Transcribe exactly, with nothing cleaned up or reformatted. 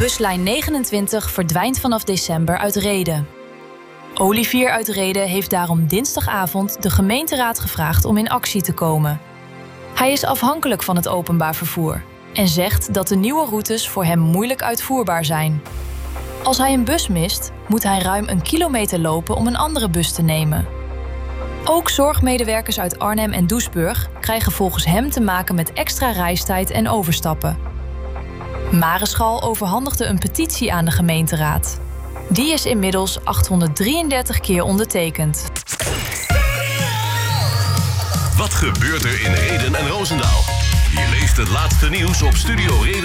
buslijn negenentwintig verdwijnt vanaf december uit Rheden. Olivier uit Rheden heeft daarom dinsdagavond de gemeenteraad gevraagd om in actie te komen. Hij is afhankelijk van het openbaar vervoer en zegt dat de nieuwe routes voor hem moeilijk uitvoerbaar zijn. Als hij een bus mist, moet hij ruim een kilometer lopen om een andere bus te nemen. Ook zorgmedewerkers uit Arnhem en Doesburg krijgen volgens hem te maken met extra reistijd en overstappen. Mareschal overhandigde een petitie aan de gemeenteraad. Die is inmiddels achthonderddrieëndertig keer ondertekend. Wat gebeurt er in Rheden en Roosendaal? Je leest het laatste nieuws op Studio Reden.